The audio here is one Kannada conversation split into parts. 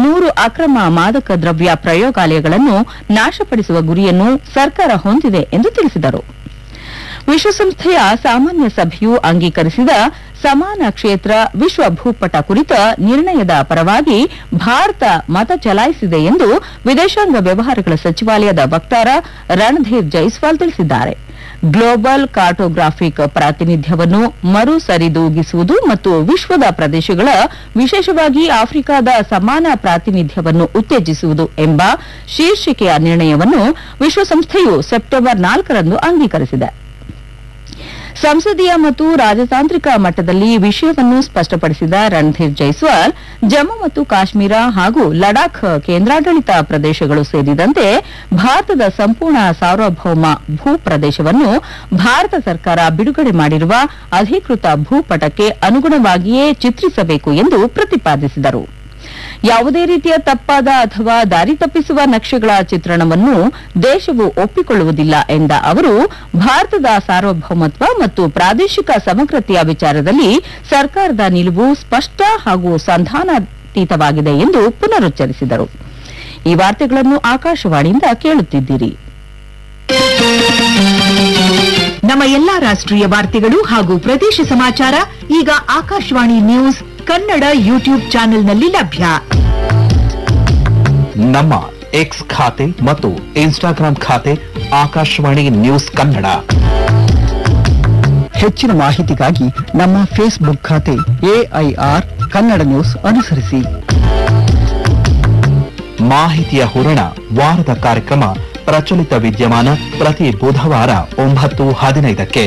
3 ಅಕ್ರಮ ಮಾದಕ ದ್ರವ್ಯ ಪ್ರಯೋಗಾಲಯಗಳನ್ನು ನಾಶಪಡಿಸುವ ಗುರಿಯನ್ನು ಸರ್ಕಾರ ಹೊಂದಿದೆ ಎಂದು ತಿಳಿಸಿದರು. ವಿಶ್ವಸಂಸ್ಥೆಯ ಸಾಮಾನ್ಯ ಸಭೆಯು ಅಂಗೀಕರಿಸಿದ ಸಮಾನ ಕ್ಷೇತ್ರ ವಿಶ್ವ ಭೂಪಟ ಕುರಿತ ನಿರ್ಣಯದ ಪರವಾಗಿ ಭಾರತ ಮತ ಚಲಾಯಿಸಿದೆ ಎಂದು ವಿದೇಶಾಂಗ ವ್ಯವಹಾರಗಳ ಸಚಿವಾಲಯದ ವಕ್ತಾರ ರಣಧೀರ್ ಜೈಸ್ವಾಲ್ ತಿಳಿಸಿದ್ದಾರೆ. ಗ್ಲೋಬಲ್ ಕಾರ್ಟೋಗ್ರಾಫಿಕ್ ಪ್ರಾತಿನಿಧ್ಯವನ್ನು ಮರು ಸರಿದೂಗಿಸುವುದು ಮತ್ತು ವಿಶ್ವದ ಪ್ರದೇಶಗಳ ವಿಶೇಷವಾಗಿ ಆಫ್ರಿಕಾದ ಸಮಾನ ಪ್ರಾತಿನಿಧ್ಯವನ್ನು ಉತ್ತೇಜಿಸುವುದು ಎಂಬ ಶೀರ್ಷಿಕೆಯ ನಿರ್ಣಯವನ್ನು ವಿಶ್ವಸಂಸ್ಥೆಯು ಸೆಪ್ಟೆಂಬರ್ 4ರಂದು ಅಂಗೀಕರಿಸಿದೆ. ಸಂಸದೀಯ ಮತ್ತು ರಾಜತಾಂತ್ರಿಕ ಮಟ್ಟದಲ್ಲಿ ವಿಷಯವನ್ನು ಸ್ಪಷ್ಟಪಡಿಸಿದ ರಣಧೀರ್ ಜೈಸ್ವಾಲ್, ಜಮ್ಮು ಮತ್ತು ಕಾಶ್ಮೀರ ಹಾಗೂ ಲಡಾಖ್ ಕೇಂದ್ರಾಡಳಿತ ಪ್ರದೇಶಗಳು ಸೇರಿದಂತೆ ಭಾರತದ ಸಂಪೂರ್ಣ ಸಾರ್ವಭೌಮ ಭೂಪ್ರದೇಶವನ್ನು ಭಾರತ ಸರ್ಕಾರ ಬಿಡುಗಡೆ ಮಾಡಿರುವ ಅಧಿಕೃತ ಭೂಪಟಕ್ಕೆ ಅನುಗುಣವಾಗಿಯೇ ಚಿತ್ರಿಸಬೇಕು ಎಂದು ಪ್ರತಿಪಾದಿಸಿದರು. ಯಾವುದೇ ರೀತಿಯ ತಪ್ಪಾದ ಅಥವಾ ದಾರಿ ತಪ್ಪಿಸುವ ನಕ್ಷೆಗಳ ಚಿತ್ರಣವನ್ನು ದೇಶವು ಒಪ್ಪಿಕೊಳ್ಳುವುದಿಲ್ಲ ಎಂದ ಅವರು, ಭಾರತದ ಸಾರ್ವಭೌಮತ್ವ ಮತ್ತು ಪ್ರಾದೇಶಿಕ ಸಮಗ್ರತೆಯ ವಿಚಾರದಲ್ಲಿ ಸರ್ಕಾರದ ನಿಲುವು ಸ್ಪಷ್ಟ ಹಾಗೂ ಸಂಧಾನಾತೀತವಾಗಿದೆ ಎಂದು ಪುನರುಚ್ಚರಿಸಿದರು. ಈ ವಾರ್ತೆಗಳನ್ನು ಆಕಾಶವಾಣಿಯಿಂದ ಕೇಳುತ್ತಿದ್ದೀರಿ. ನಮ್ಮ ಎಲ್ಲಾ ರಾಷ್ಟ್ರೀಯ ವಾರ್ತೆಗಳು ಹಾಗೂ ಪ್ರದೇಶ ಸಮಾಚಾರ ಈಗ ಆಕಾಶವಾಣಿ ನ್ಯೂಸ್ ಕನ್ನಡ ಯೂಟ್ಯೂಬ್ ಚಾನೆಲ್ನಲ್ಲಿ ಲಭ್ಯ. ನಮ್ಮ ಎಕ್ಸ್ ಖಾತೆ ಮತ್ತು ಇನ್ಸ್ಟಾಗ್ರಾಂ ಖಾತೆ ಆಕಾಶವಾಣಿ ನ್ಯೂಸ್ ಕನ್ನಡ. ಹೆಚ್ಚಿನ ಮಾಹಿತಿಗಾಗಿ ನಮ್ಮ ಫೇಸ್ಬುಕ್ ಖಾತೆ AIR ಕನ್ನಡ ನ್ಯೂಸ್ ಅನುಸರಿಸಿ. ಮಾಹಿತಿಯ ಹೂರಣ ವಾರದ ಕಾರ್ಯಕ್ರಮ ಪ್ರಚಲಿತ ವಿದ್ಯಮಾನ ಪ್ರತಿ ಬುಧವಾರ 9:15ಕ್ಕೆ.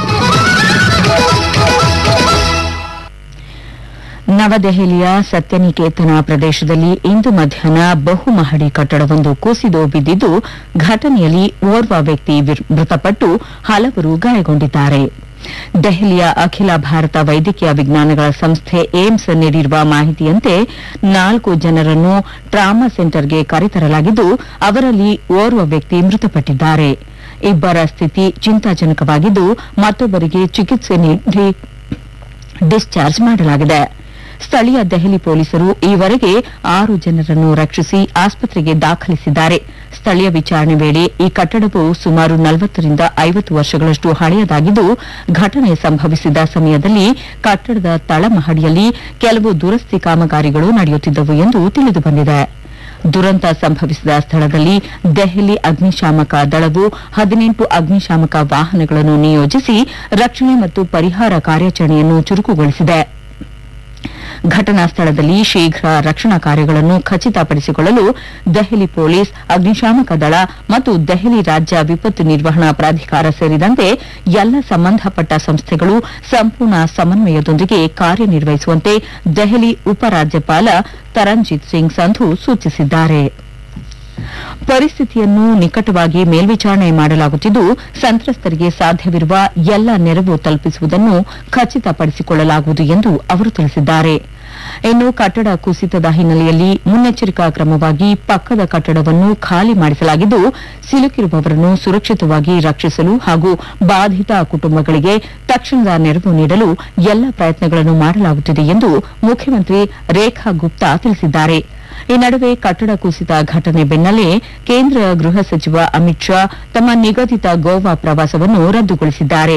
ನವದೆಹಲಿಯ ಸತ್ಯನಿಕೇತನ ಪ್ರದೇಶದಲ್ಲಿ ಇಂದು ಮಧ್ಯಾಹ್ನ ಬಹುಮಹಡಿ ಕಟ್ಟಡವೊಂದು ಕುಸಿದು ಬಿದ್ದಿದ್ದು, ಘಟನೆಯಲ್ಲಿ ಓರ್ವ ವ್ಯಕ್ತಿ ಮೃತಪಟ್ಟು ಹಲವರು ಗಾಯಗೊಂಡಿದ್ದಾರೆ. ದೆಹಲಿಯ ಅಖಿಲ ಭಾರತ ವೈದ್ಯಕೀಯ ವಿಜ್ಞಾನಗಳ ಸಂಸ್ಥೆ ಏಮ್ಸ್ ನೀಡಿರುವ ಮಾಹಿತಿಯಂತೆ 4 ಜನರನ್ನು ಟ್ರಾಮಾ ಸೆಂಟರ್ಗೆ ಕರೆತರಲಾಗಿದ್ದು, ಅವರಲ್ಲಿ ಓರ್ವ ವ್ಯಕ್ತಿ ಮೃತಪಟ್ಟಿದ್ದಾರೆ. ಇಬ್ಬರ ಸ್ಥಿತಿ ಚಿಂತಾಜನಕವಾಗಿದ್ದು, ಮತ್ತೊಬ್ಬರಿಗೆ ಚಿಕಿತ್ಸೆ ನೀಡಿ ಡಿಸ್ಚಾರ್ಜ್ ಮಾಡಲಾಗಿದೆ. ಸ್ಥಳೀಯ ದೆಹಲಿ ಪೊಲೀಸರು ಈವರೆಗೆ 6 ಜನರನ್ನು ರಕ್ಷಿಸಿ ಆಸ್ಪತ್ರೆಗೆ ದಾಖಲಿಸಿದ್ದಾರೆ. ಸ್ಥಳೀಯ ವಿಚಾರಣೆ ವೇಳೆ ಈ ಕಟ್ಟಡವು ಸುಮಾರು 40 ರಿಂದ 50 ವರ್ಷಗಳಷ್ಟು ಹಳೆಯದಾಗಿದ್ದು, ಘಟನೆ ಸಂಭವಿಸಿದ ಸಮಯದಲ್ಲಿ ಕಟ್ಟಡದ ತಳಮಹಡಿಯಲ್ಲಿ ಕೆಲವು ದುರಸ್ತಿ ಕಾಮಗಾರಿಗಳು ನಡೆಯುತ್ತಿದ್ದವು ಎಂದು ತಿಳಿದುಬಂದಿದೆ. ದುರಂತ ಸಂಭವಿಸಿದ ಸ್ಥಳದಲ್ಲಿ ದೆಹಲಿ ಅಗ್ನಿಶಾಮಕ ದಳವು 18 ಅಗ್ನಿಶಾಮಕ ವಾಹನಗಳನ್ನು ನಿಯೋಜಿಸಿ ರಕ್ಷಣೆ ಮತ್ತು ಪರಿಹಾರ ಕಾರ್ಯಾಚರಣೆಯನ್ನು ಚುರುಕುಗೊಳಿಸಿದೆ. ಘಟನಾ ಸ್ಥಳದಲ್ಲಿ ಶೀಘ್ರ ರಕ್ಷಣಾ ಕಾರ್ಯಗಳನ್ನು ಖಚಿತಪಡಿಸಿಕೊಳ್ಳಲು ದೆಹಲಿ ಪೊಲೀಸ್, ಅಗ್ನಿಶಾಮಕ ದಳ ಮತ್ತು ದೆಹಲಿ ರಾಜ್ಯ ವಿಪತ್ತು ನಿರ್ವಹಣಾ ಪ್ರಾಧಿಕಾರ ಸೇರಿದಂತೆ ಎಲ್ಲ ಸಂಬಂಧಪಟ್ಟ ಸಂಸ್ಥೆಗಳು ಸಂಪೂರ್ಣ ಸಮನ್ವಯದೊಂದಿಗೆ ಕಾರ್ಯನಿರ್ವಹಿಸುವಂತೆ ದೆಹಲಿ ಉಪರಾಜ್ಯಪಾಲ ತರಂಜಿತ್ ಸಿಂಗ್ ಸಂಧು ಸೂಚಿಸಿದ್ದಾರೆ. ಪರಿಸ್ಥಿತಿಯನ್ನು ನಿಕಟವಾಗಿ ಮೇಲ್ವಿಚಾರಣೆ ಮಾಡಲಾಗುತ್ತಿದ್ದು, ಸಂತ್ರಸ್ತರಿಗೆ ಸಾಧ್ಯವಿರುವ ಎಲ್ಲ ನೆರವು ತಲುಪಿಸುವುದನ್ನು ಖಚಿತಪಡಿಸಿಕೊಳ್ಳಲಾಗುವುದು ಎಂದು ಅವರು ತಿಳಿಸಿದ್ದಾರೆ. ಇನ್ನು ಕಟ್ಟಡ ಕುಸಿತದ ಹಿನ್ನೆಲೆಯಲ್ಲಿ ಮುನ್ನೆಚ್ಚರಿಕಾ ಕ್ರಮವಾಗಿ ಪಕ್ಕದ ಕಟ್ಟಡವನ್ನು ಖಾಲಿ ಮಾಡಿಸಲಾಗಿದ್ದು, ಸಿಲುಕಿರುವವರನ್ನು ಸುರಕ್ಷಿತವಾಗಿ ರಕ್ಷಿಸಲು ಹಾಗೂ ಬಾಧಿತ ಕುಟುಂಬಗಳಿಗೆ ತಕ್ಷಣದ ನೆರವು ನೀಡಲು ಎಲ್ಲ ಪ್ರಯತ್ನಗಳನ್ನು ಮಾಡಲಾಗುತ್ತಿದೆ ಎಂದು ಮುಖ್ಯಮಂತ್ರಿ ರೇಖಾ ಗುಪ್ತಾ ತಿಳಿಸಿದ್ದಾರೆ. ಈ ನಡುವೆ ಕಟ್ಟಡ ಕುಸಿತ ಘಟನೆ ಬೆನ್ನಲ್ಲೇ ಕೇಂದ್ರ ಗೃಹ ಸಚಿವ ಅಮಿತ್ ಶಾ ತಮ್ಮ ನಿಗದಿತ ಗೋವಾ ಪ್ರವಾಸವನ್ನು ರದ್ದುಗೊಳಿಸಿದ್ದಾರೆ.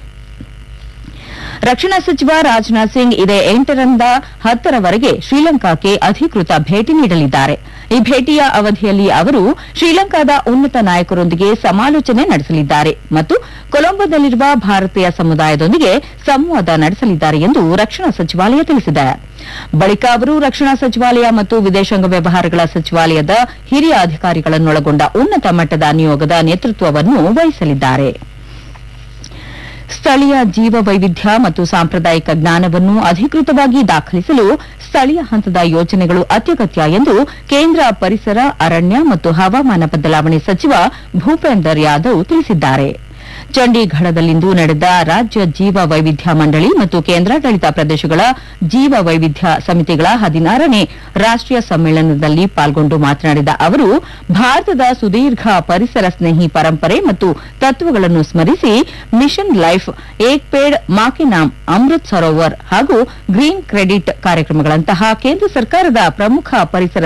ರಕ್ಷಣಾ ಸಚಿವ ರಾಜನಾಥ್ ಸಿಂಗ್ ಇದೇ 8ರಿಂದ 10ರವರೆಗೆ ಶ್ರೀಲಂಕಾಕ್ಕೆ ಅಧಿಕೃತ ಭೇಟಿ ನೀಡಲಿದ್ದಾರೆ. ಈ ಭೇಟಿಯ ಅವಧಿಯಲ್ಲಿ ಅವರು ಶ್ರೀಲಂಕಾದ ಉನ್ನತ ನಾಯಕರೊಂದಿಗೆ ಸಮಾಲೋಚನೆ ನಡೆಸಲಿದ್ದಾರೆ ಮತ್ತು ಕೊಲಂಬೋದಲ್ಲಿರುವ ಭಾರತೀಯ ಸಮುದಾಯದೊಂದಿಗೆ ಸಂವಾದ ನಡೆಸಲಿದ್ದಾರೆ ಎಂದು ರಕ್ಷಣಾ ಸಚಿವಾಲಯ ತಿಳಿಸಿದೆ. ಬಳಿಕ ಅವರು ರಕ್ಷಣಾ ಸಚಿವಾಲಯ ಮತ್ತು ವಿದೇಶಾಂಗ ವ್ಯವಹಾರಗಳ ಸಚಿವಾಲಯದ ಹಿರಿಯ ಅಧಿಕಾರಿಗಳನ್ನೊಳಗೊಂಡ ಉನ್ನತ ಮಟ್ಟದ ನಿಯೋಗದ ನೇತೃತ್ವವನ್ನು ವಹಿಸಲಿದ್ದಾರೆ. ಸ್ಥಳೀಯ ಜೀವ ವೈವಿಧ್ಯ ಮತ್ತು ಸಾಂಪ್ರದಾಯಿಕ ಜ್ಞಾನವನ್ನು ಅಧಿಕೃತವಾಗಿ ದಾಖಲಿಸಲು ಸ್ಥಳೀಯ ಹಂತದ ಯೋಜನೆಗಳು ಅತ್ಯಗತ್ಯ ಎಂದು ಕೇಂದ್ರ ಪರಿಸರ, ಅರಣ್ಯ ಮತ್ತು ಹವಾಮಾನ ಬದಲಾವಣೆ ಸಚಿವ ಭೂಪೇಂದರ್ ಯಾದವ್ ತಿಳಿಸಿದ್ದಾರೆ. ಚಂಡೀಗಢದಲ್ಲಿಂದು ನಡೆದ ರಾಜ್ಯ ಜೀವ ವೈವಿಧ್ಯ ಮಂಡಳಿ ಮತ್ತು ಕೇಂದ್ರಾಡಳಿತ ಪ್ರದೇಶಗಳ ಜೀವ ವೈವಿಧ್ಯ ಸಮಿತಿಗಳ 16ನೇ ರಾಷ್ಟೀಯ ಸಮ್ಮೇಳನದಲ್ಲಿ ಪಾಲ್ಗೊಂಡು ಮಾತನಾಡಿದ ಅವರು, ಭಾರತದ ಸುದೀರ್ಘ ಪರಿಸರ ಸ್ನೇಹಿ ಪರಂಪರೆ ಮತ್ತು ತತ್ವಗಳನ್ನು ಸ್ಮರಿಸಿ ಮಿಷನ್ ಲೈಫ್, ಏಕ್ ಪೇಡ್ ಮಾ ಕೆ ನಾಮ್, ಅಮೃತ್ ಸರೋವರ್ ಹಾಗೂ ಗ್ರೀನ್ ಕ್ರೆಡಿಟ್ ಕಾರ್ಯಕ್ರಮಗಳಂತಹ ಕೇಂದ್ರ ಸರ್ಕಾರದ ಪ್ರಮುಖ ಪರಿಸರ